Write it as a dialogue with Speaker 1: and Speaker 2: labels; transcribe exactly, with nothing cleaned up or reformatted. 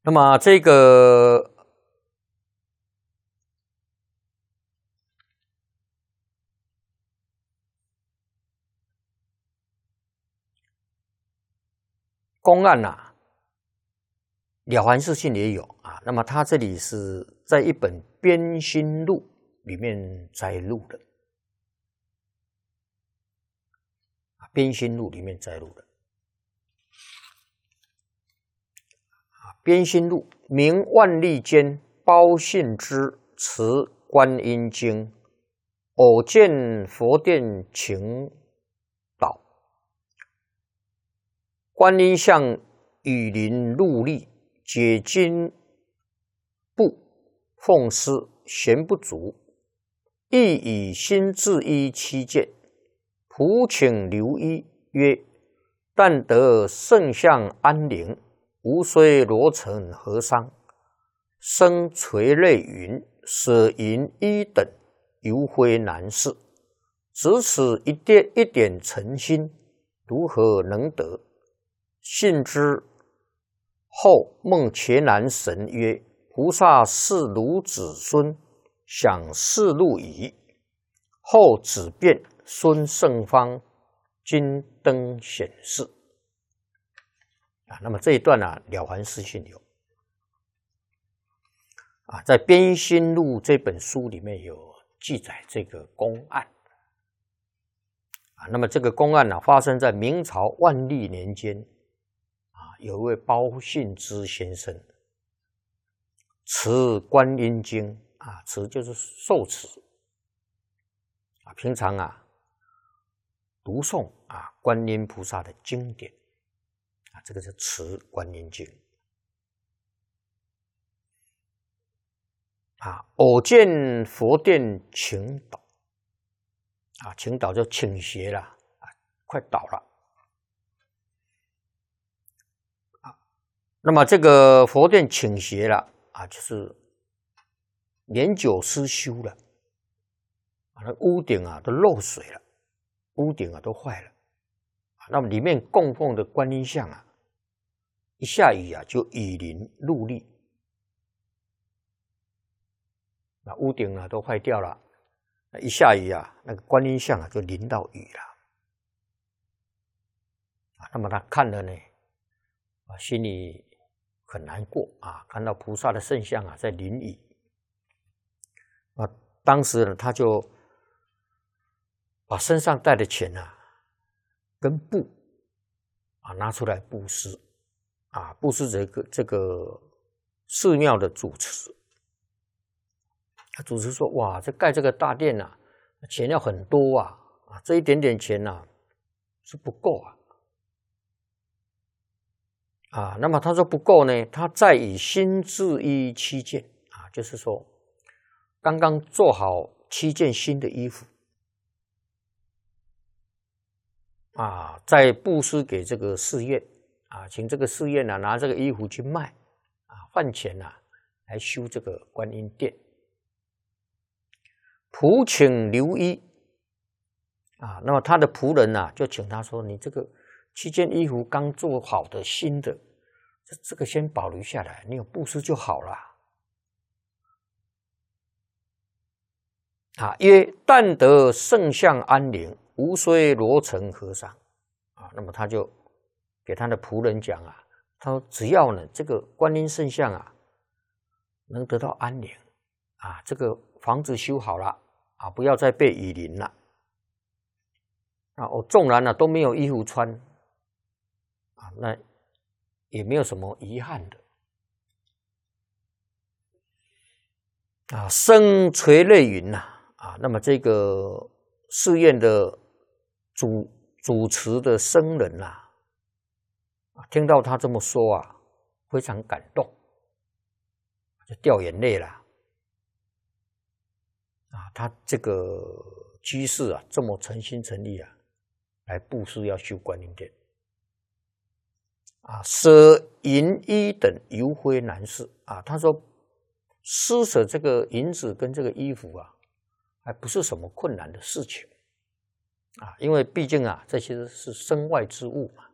Speaker 1: 那么这个公案呐、啊，了凡四训也有啊。那么他这里是在一本《编心录》里面摘录的，啊，《编心录》里面摘录的。啊，《编心录》名万历间包信之持观音经，偶见佛殿请导，观音像雨林陆立，解经部奉师嫌不足，亦以新制衣七件，仆请留衣曰：“但得圣相安宁，无虽罗成和尚。”生垂泪云：“舍银衣等，犹非难事。只此一点一点诚心，如何能得？”信之后，梦伽蓝神曰：“菩萨是汝子孙，想示路矣。”后子辩孙圣方金灯显示。啊，那么这一段呢、啊，了凡四训有啊，在《编心录》这本书里面有记载这个公案啊。那么这个公案呢、啊，发生在明朝万历年间。有一位包信之先生持观音经啊，持就是受持啊，平常啊读诵啊观音菩萨的经典啊，这个是持观音经啊。偶见佛殿倾倒啊，倾倒就倾斜了啊，快倒了。那么这个佛殿倾斜了啊，就是年久失修了，啊，那屋顶啊都漏水了，屋顶啊都坏了，啊，那么里面供奉的观音像啊，一下雨啊就雨淋陆立，那屋顶啊都坏掉了，一下雨啊，那个观音像啊就淋到雨了，啊，那么他看了呢，啊，心里很难过啊，看到菩萨的圣像啊在淋雨啊，当时呢他就把身上带的钱啊跟布啊拿出来布施啊，布施这个这个寺庙的主持。主持说：“哇，这盖这个大殿啊，钱要很多啊，啊，这一点点钱啊是不够啊。”啊，那么他说不够呢，他再以新制衣七件啊，就是说刚刚做好七件新的衣服啊，再布施给这个寺院啊，请这个寺院啊拿这个衣服去卖啊，换钱啊来修这个观音殿。仆请留衣啊，那么他的仆人啊就请他说：“你这个七件衣服刚做好的新的，这这个先保留下来，你有布施就好了。”啊，曰：“但得圣相安宁，无虽罗成和尚。”啊，那么他就给他的仆人讲啊，他说：“只要呢这个观音圣像啊能得到安宁啊，这个房子修好了啊，不要再被雨淋了。啊，我纵然呢都没有衣服穿啊，那也没有什么遗憾的。”啊，生垂泪云呐、啊，啊，那么这个寺院的主主持的僧人呐、啊，听到他这么说啊，非常感动，就掉眼泪了。啊，他这个居士啊，这么诚心诚意啊，来布施要修观音殿。啊，舍银衣等犹非难事啊，他说施舍这个银子跟这个衣服啊，还不是什么困难的事情啊，因为毕竟啊，这些是身外之物嘛。